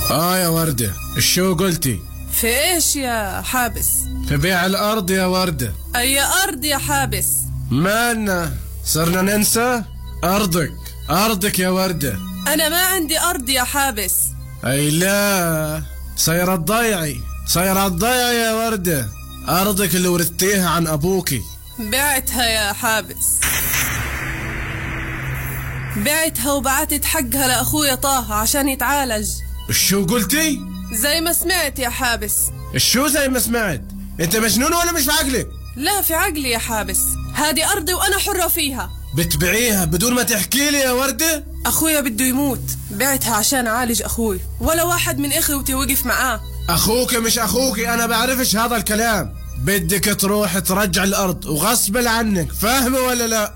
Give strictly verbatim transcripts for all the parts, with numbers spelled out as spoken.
اه يا وردة، شو قلتي؟ في ايش يا حابس؟ في بيع الأرض يا وردة. أي أرض يا حابس؟ مالنا صرنا ننسى؟ أرضك أرضك يا وردة. أنا ما عندي أرض يا حابس. أي لا، صايرة تضيعي صايرة تضيعي يا وردة. أرضك اللي ورثتيها عن أبوكي. بعتها يا حابس، بعتها وبعتت حقها لأخويا طه عشان يتعالج. شو قلتي؟ زي ما سمعت يا حابس. شو زي ما سمعت؟ انت مجنون ولا مش في عقلك؟ لا في عقلي يا حابس، هذه أرضي وأنا حرة فيها. بتبيعيها بدون ما تحكي لي يا وردة؟ أخويا بده يموت، بعتها عشان أعالج أخوي، ولا واحد من إخوتي وقف معاه. أخوك مش أخوكي، أنا بعرفش هذا الكلام. بدك تروح ترجع الأرض وغصب عنك، فاهمة ولا لا؟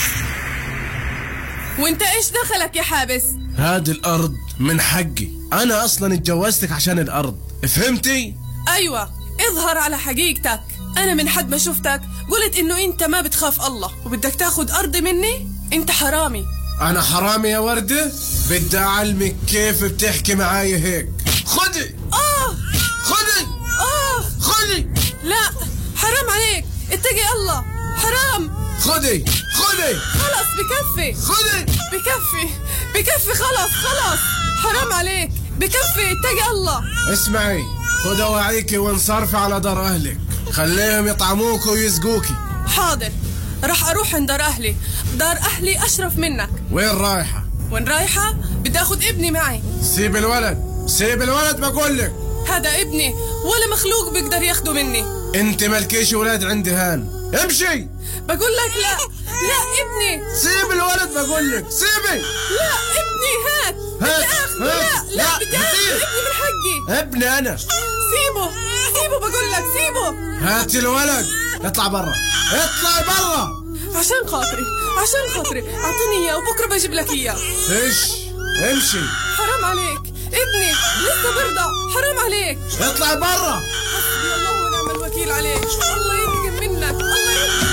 وانت ايش دخلك يا حابس؟ هذه الأرض من حقي، أنا أصلا اتجوزتك عشان الأرض، فهمتي؟ أيوة، اظهر على حقيقتك. أنا من حد ما شفتك قلت إنه أنت ما بتخاف الله وبدك تاخد أرضي مني. أنت حرامي. أنا حرامي يا وردة؟ بدي أعلمك كيف بتحكي معاي هيك. خدي. آه خدي. آه خدي. لا حرام عليك، اتقي الله، حرام. خدي خدي. خلص بكفي. خدي. بكفي بكفي خلص خلص، حرام عليك، بكفي، اتقي الله. اسمعي، خذ أواعيكي وانصرفي على دار أهلك، خليهم يطعموك ويسقوكي. حاضر، رح أروح عند دار أهلي، دار أهلي أشرف منك. وين رايحة؟ وين رايحة؟ بدي أخذ ابني معي. سيب الولد، سيب الولد بقول لك. هذا ابني ولا مخلوق بيقدر ياخده مني. انت مالكيش ولاد عندي هان، امشي. بقول لك لا لا، ابني. سيب الولد بقول لك، سيبي. لا ابني، هات هات هات. هات. لا لا، بدي اخذ ابني من حقي. ابني انا. سيبه سيبه بقول لك، سيبه. هات الولد، اطلع برا، اطلع برا. عشان خاطري عشان خاطري اعطيني اياه وبكره بجيب لك اياه. ايش؟ امشي. حرام عليك، ابني لسه برضع، حرام عليك. اطلع برا. حسبي الله ونعم الوكيل عليك. الله ينتقم منك، الله ينتقم.